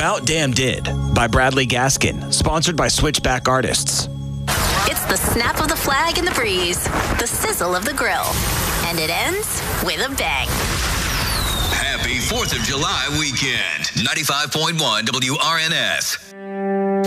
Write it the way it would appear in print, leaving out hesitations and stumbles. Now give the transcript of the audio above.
About Damn Did by Bradley Gaskin, sponsored by Switchback Artists. It's the snap of the flag in the breeze, the sizzle of the grill, and it ends with a bang. Happy 4th of July weekend. 95.1 WRNS.